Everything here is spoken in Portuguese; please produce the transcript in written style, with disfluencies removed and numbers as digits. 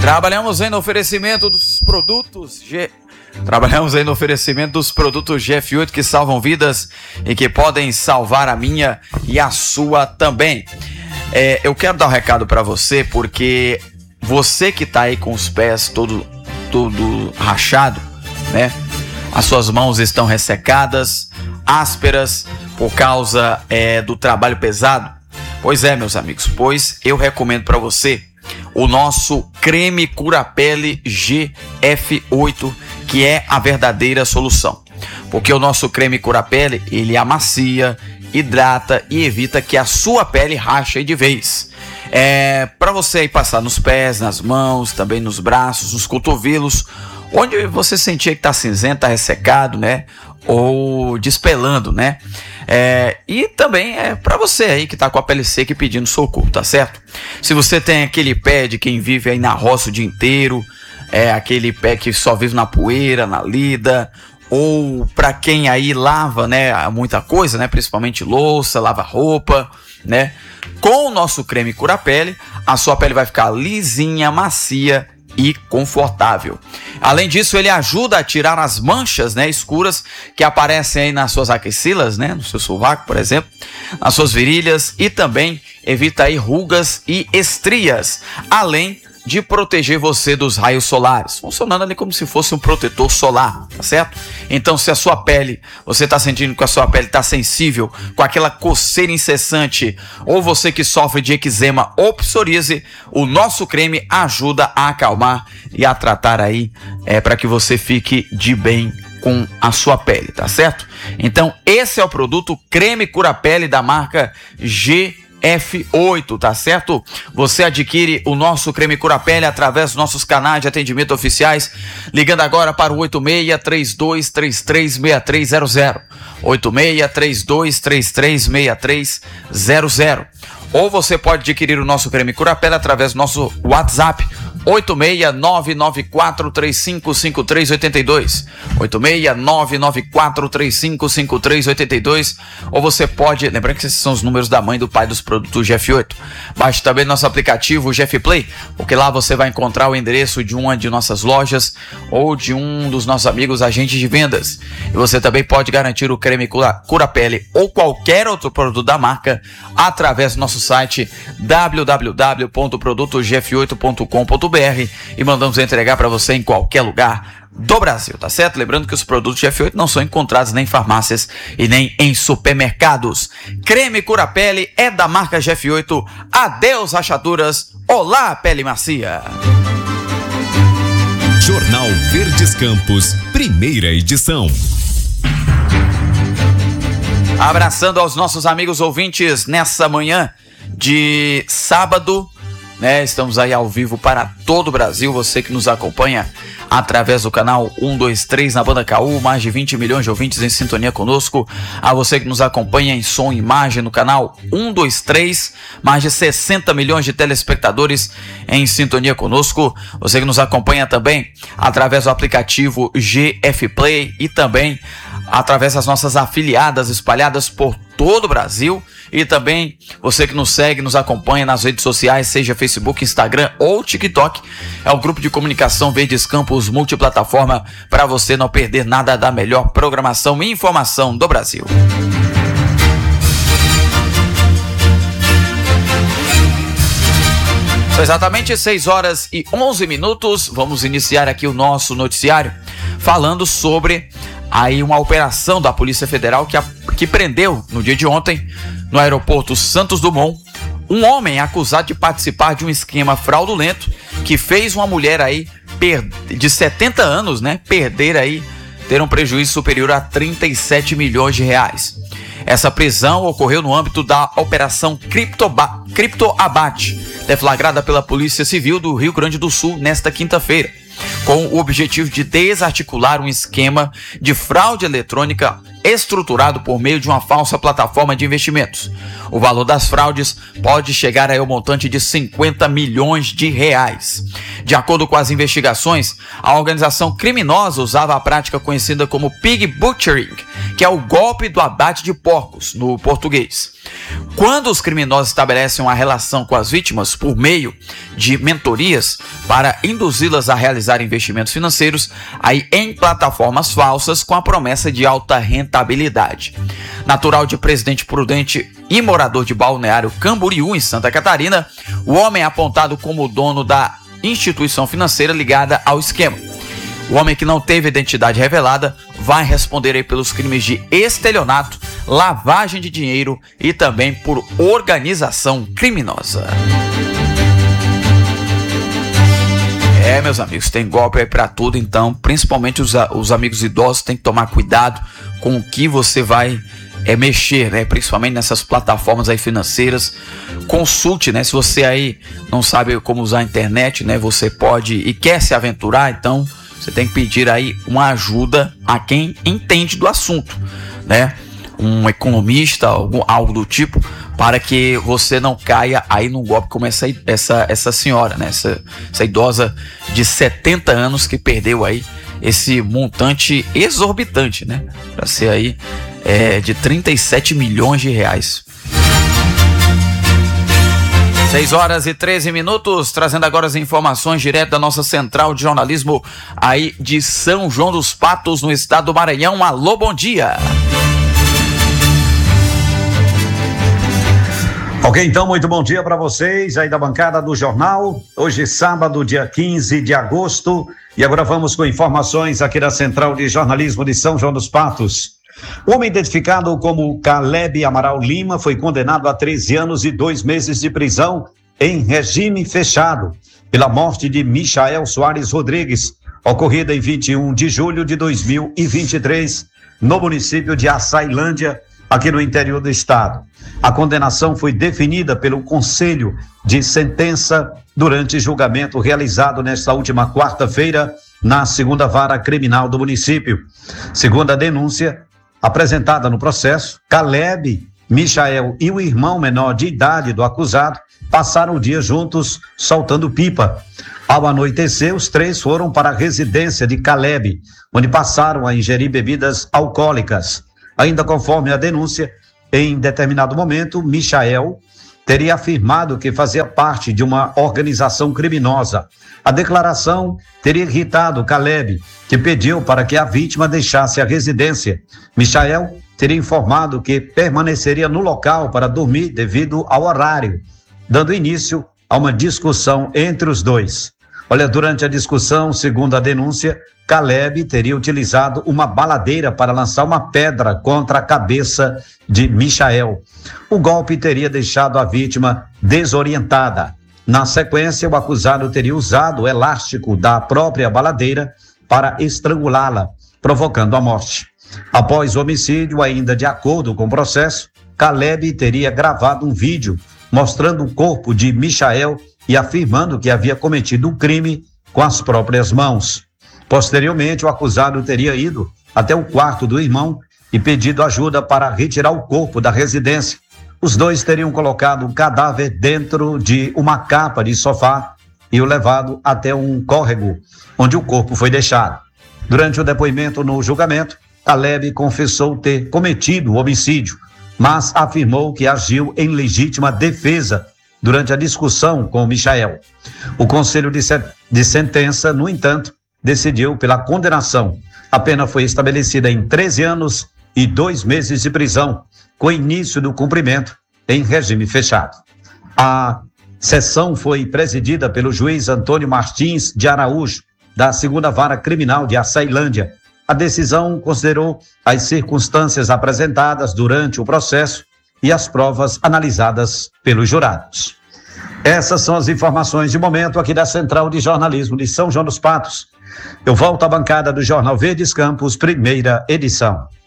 Trabalhamos aí no oferecimento dos produtos GF8 que salvam vidas e que podem salvar a minha e a sua também. Eu quero dar um recado para você, porque você que tá aí com os pés todo rachado, né? As suas mãos estão ressecadas, ásperas por causa do trabalho pesado. Pois é, meus amigos, pois eu recomendo para você o nosso creme cura-pele GF8, que é a verdadeira solução. Porque o nosso creme cura-pele, ele amacia, hidrata e evita que a sua pele rache de vez. Para você aí passar nos pés, nas mãos, também nos braços, nos cotovelos, onde você sentir que tá cinzento, tá ressecado, né? Ou despelando, né? E também para você aí que tá com a pele seca e pedindo socorro, tá certo? Se você tem aquele pé de quem vive aí na roça o dia inteiro, aquele pé que só vive na poeira, na lida, ou para quem aí lava, né, muita coisa, né, principalmente louça, lava roupa, né? Com o nosso creme cura-pele, a sua pele vai ficar lisinha, macia e confortável. Além disso, ele ajuda a tirar as manchas, né, escuras que aparecem aí nas suas axilas, né, no seu sovaco, por exemplo, nas suas virilhas, e também evita aí rugas e estrias, além de proteger você dos raios solares, funcionando ali como se fosse um protetor solar, tá certo? Então, se a sua pele, você está sentindo que a sua pele está sensível, com aquela coceira incessante, ou você que sofre de eczema ou psoríase, o nosso creme ajuda a acalmar e a tratar aí, para que você fique de bem com a sua pele, tá certo? Então, esse é o produto creme cura-pele da marca GF8, tá certo? Você adquire o nosso creme cura-pele através dos nossos canais de atendimento oficiais, ligando agora para o 8632336300, 8632336300. Ou você pode adquirir o nosso creme cura-pele através do nosso WhatsApp, 86994355382, 86994355382. Ou você pode, lembrando que esses são os números da mãe e do pai dos produtos GF8. Baixe também nosso aplicativo GF Play, porque lá você vai encontrar o endereço de uma de nossas lojas ou de um dos nossos amigos agentes de vendas. E você também pode garantir o creme cura-pele ou qualquer outro produto da marca através do nosso site www.produtosgf8.com.br e mandamos entregar para você em qualquer lugar do Brasil, tá certo? Lembrando que os produtos GF8 não são encontrados nem em farmácias e nem em supermercados. Creme cura-pele é da marca GF8. Adeus rachaduras, olá pele macia. Jornal Verdes Campos, primeira edição. Abraçando aos nossos amigos ouvintes nessa manhã de sábado, né? Estamos aí ao vivo para todo o Brasil. Você que nos acompanha através do canal 123 na banda KU, mais de 20 milhões de ouvintes em sintonia conosco. A você que nos acompanha em som e imagem no canal 123, mais de 60 milhões de telespectadores em sintonia conosco. Você que nos acompanha também através do aplicativo GF Play e também através das nossas afiliadas espalhadas por todo o Brasil. E também você que nos segue, nos acompanha nas redes sociais, seja Facebook, Instagram ou TikTok. É o grupo de comunicação Verdes Campos multiplataforma, para você não perder nada da melhor programação e informação do Brasil. São exatamente 6h11. Vamos iniciar aqui o nosso noticiário falando sobre aí uma operação da Polícia Federal que prendeu no dia de ontem, no aeroporto Santos Dumont, um homem acusado de participar de um esquema fraudulento que fez uma mulher aí de 70 anos, né, ter um prejuízo superior a 37 milhões de reais. Essa prisão ocorreu no âmbito da Operação Criptoabate, deflagrada pela Polícia Civil do Rio Grande do Sul nesta quinta-feira, com o objetivo de desarticular um esquema de fraude eletrônica estruturado por meio de uma falsa plataforma de investimentos. O valor das fraudes pode chegar ao montante de 50 milhões de reais. De acordo com as investigações, a organização criminosa usava a prática conhecida como pig butchering, que é o golpe do abate de porcos, no português. Quando os criminosos estabelecem uma relação com as vítimas por meio de mentorias para induzi-las a realizar investimentos financeiros, aí em plataformas falsas com a promessa de alta rentabilidade. Natural de Presidente Prudente e morador de Balneário Camboriú, em Santa Catarina, o homem é apontado como o dono da instituição financeira ligada ao esquema. O homem que não teve identidade revelada vai responder aí pelos crimes de estelionato, lavagem de dinheiro e também por organização criminosa. Meus amigos, tem golpe aí pra tudo, então principalmente os amigos idosos têm que tomar cuidado com o que você vai mexer, né? Principalmente nessas plataformas aí financeiras. Consulte, né? Se você aí não sabe como usar a internet, né? Você pode e quer se aventurar, então você tem que pedir aí uma ajuda a quem entende do assunto, né? Um economista, algo do tipo, para que você não caia aí num golpe como essa senhora, né? Essa idosa de 70 anos que perdeu aí esse montante exorbitante, né? Para ser aí de 37 milhões de reais. 6h13, trazendo agora as informações direto da nossa central de jornalismo aí de São João dos Patos, no estado do Maranhão. Alô, bom dia! Ok, então, muito bom dia para vocês aí da bancada do jornal. Hoje, sábado, dia 15 de agosto. E agora vamos com informações aqui da Central de Jornalismo de São João dos Patos. O homem identificado como Caleb Amaral Lima foi condenado a 13 anos e 2 meses de prisão em regime fechado pela morte de Michael Soares Rodrigues, ocorrida em 21 de julho de 2023, no município de Açailândia, aqui no interior do estado. A condenação foi definida pelo Conselho de Sentença durante julgamento realizado nesta última quarta-feira na 2ª Vara Criminal do município. Segundo a denúncia apresentada no processo, Caleb, Michael e o irmão menor de idade do acusado passaram o dia juntos soltando pipa. Ao anoitecer, os três foram para a residência de Caleb, onde passaram a ingerir bebidas alcoólicas. Ainda conforme a denúncia, em determinado momento, Michael teria afirmado que fazia parte de uma organização criminosa. A declaração teria irritado Caleb, que pediu para que a vítima deixasse a residência. Michael teria informado que permaneceria no local para dormir devido ao horário, dando início a uma discussão entre os dois. Olha, durante a discussão, segundo a denúncia, Caleb teria utilizado uma baladeira para lançar uma pedra contra a cabeça de Michael. O golpe teria deixado a vítima desorientada. Na sequência, o acusado teria usado o elástico da própria baladeira para estrangulá-la, provocando a morte. Após o homicídio, ainda de acordo com o processo, Caleb teria gravado um vídeo mostrando o corpo de Michael e afirmando que havia cometido o crime com as próprias mãos. Posteriormente, o acusado teria ido até o quarto do irmão e pedido ajuda para retirar o corpo da residência. Os dois teriam colocado o cadáver dentro de uma capa de sofá e o levado até um córrego, onde o corpo foi deixado. Durante o depoimento no julgamento, Caleb confessou ter cometido o homicídio, mas afirmou que agiu em legítima defesa durante a discussão com Michael. O Conselho de Sentença, no entanto, decidiu pela condenação. A pena foi estabelecida em 13 anos e 2 meses de prisão, com início do cumprimento em regime fechado. A sessão foi presidida pelo juiz Antônio Martins de Araújo, da 2ª Vara Criminal de Açailândia. A decisão considerou as circunstâncias apresentadas durante o processo e as provas analisadas pelos jurados. Essas são as informações de momento aqui da Central de Jornalismo de São João dos Patos. Eu volto à bancada do Jornal Verdes Campos, primeira edição.